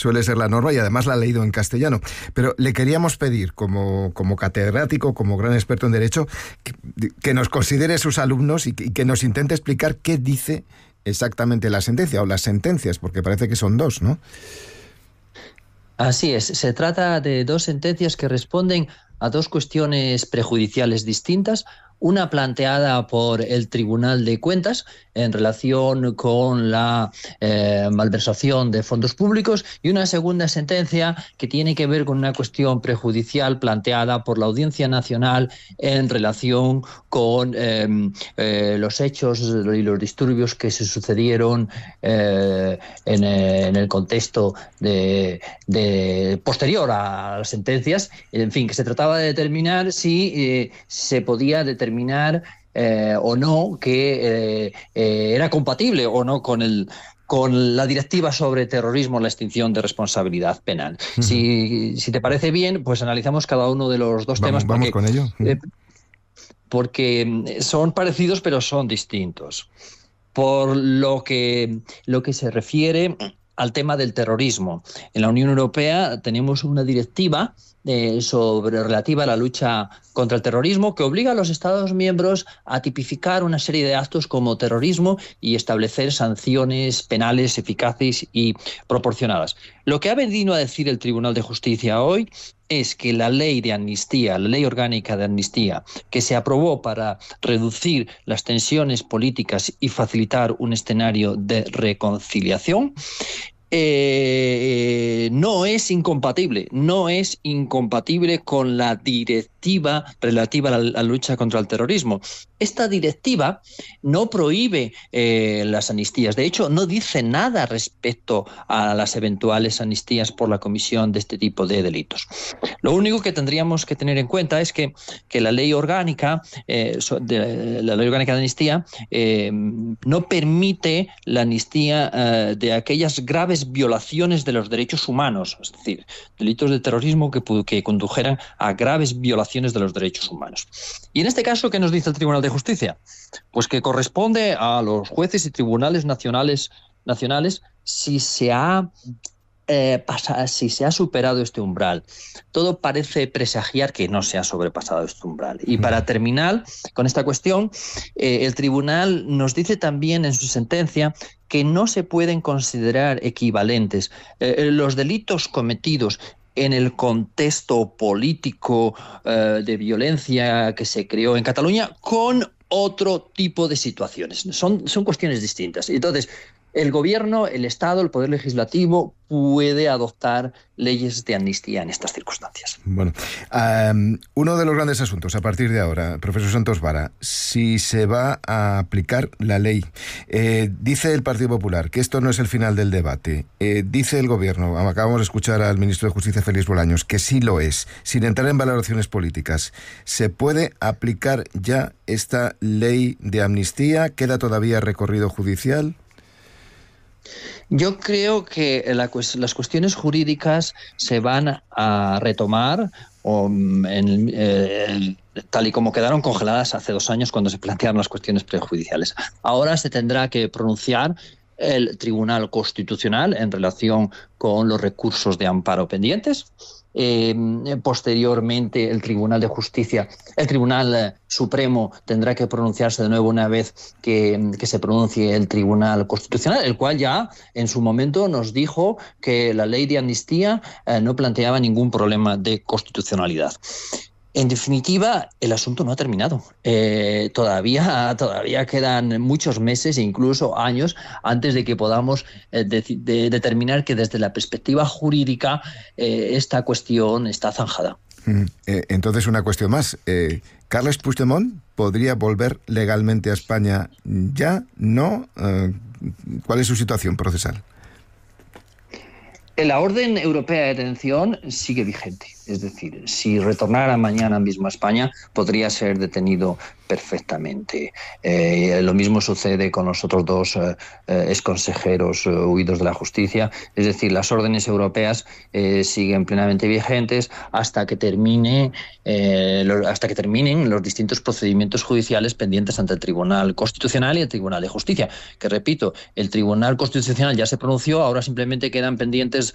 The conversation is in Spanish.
suele ser la norma, y además la ha leído en castellano. Pero le queríamos pedir, como catedrático, como gran experto en Derecho, que nos considere sus alumnos y que nos intente explicar qué dice exactamente la sentencia, o las sentencias, porque parece que son dos, ¿no? Así es, se trata de dos sentencias que responden a dos cuestiones prejudiciales distintas, una planteada por el Tribunal de Cuentas en relación con la malversación de fondos públicos, y una segunda sentencia que tiene que ver con una cuestión prejudicial planteada por la Audiencia Nacional en relación con los hechos y los disturbios que se sucedieron en el contexto posterior a las sentencias. En fin, que se trataba de determinar si se podía determinar o no que era compatible o no con la directiva sobre terrorismo, la extinción de responsabilidad penal. Uh-huh. Si te parece bien, pues analizamos cada uno de los dos temas. Vamos con ello. Porque son parecidos pero son distintos. Por lo que se refiere al tema del terrorismo, en la Unión Europea tenemos una directiva relativa a la lucha contra el terrorismo, que obliga a los Estados miembros a tipificar una serie de actos como terrorismo y establecer sanciones penales eficaces y proporcionadas. Lo que ha venido a decir el Tribunal de Justicia hoy es que la ley de amnistía, la ley orgánica de amnistía, que se aprobó para reducir las tensiones políticas y facilitar un escenario de reconciliación, no es incompatible con la directiva relativa a la lucha contra el terrorismo. Esta directiva no prohíbe las amnistías. De hecho, no dice nada respecto a las eventuales amnistías por la comisión de este tipo de delitos. Lo único que tendríamos que tener en cuenta es que la ley orgánica, la ley orgánica de amnistía, no permite la amnistía de aquellas graves violaciones de los derechos humanos, es decir, delitos de terrorismo que condujeran a graves violaciones de los derechos humanos. Y en este caso, ¿qué nos dice el Tribunal de Justicia? Pues que corresponde a los jueces y tribunales nacionales si se ha superado este umbral. Todo parece presagiar que no se ha sobrepasado este umbral. Y para terminar con esta cuestión, el tribunal nos dice también en su sentencia que no se pueden considerar equivalentes los delitos cometidos en el contexto político de violencia que se creó en Cataluña con otro tipo de situaciones. Son cuestiones distintas. Entonces, el gobierno, el Estado, el Poder Legislativo puede adoptar leyes de amnistía en estas circunstancias. Bueno, uno de los grandes asuntos a partir de ahora, profesor Santos Vara, si se va a aplicar la ley. Dice el Partido Popular que esto no es el final del debate. Dice el gobierno, acabamos de escuchar al ministro de Justicia, Félix Bolaños, que sí lo es. Sin entrar en valoraciones políticas, ¿se puede aplicar ya esta ley de amnistía? ¿Queda todavía recorrido judicial? Yo creo que las cuestiones jurídicas se van a retomar tal y como quedaron congeladas hace 2 años cuando se plantearon las cuestiones prejudiciales. Ahora se tendrá que pronunciar el Tribunal Constitucional en relación con los recursos de amparo pendientes. Posteriormente el Tribunal Supremo tendrá que pronunciarse de nuevo una vez que se pronuncie el Tribunal Constitucional, el cual ya en su momento nos dijo que la ley de amnistía no planteaba ningún problema de constitucionalidad. En definitiva, el asunto no ha terminado. Todavía quedan muchos meses e incluso años antes de que podamos determinar que desde la perspectiva jurídica esta cuestión está zanjada. Entonces, una cuestión más. ¿Carles Puigdemont podría volver legalmente a España ya? ¿No? ¿Cuál es su situación procesal? La orden europea de detención sigue vigente. Es decir, si retornara mañana mismo a España, podría ser detenido perfectamente. Lo mismo sucede con los otros 2 exconsejeros huidos de la justicia. Es decir, las órdenes europeas siguen plenamente vigentes hasta que terminen los distintos procedimientos judiciales pendientes ante el Tribunal Constitucional y el Tribunal de Justicia. Que repito, el Tribunal Constitucional ya se pronunció, ahora simplemente quedan pendientes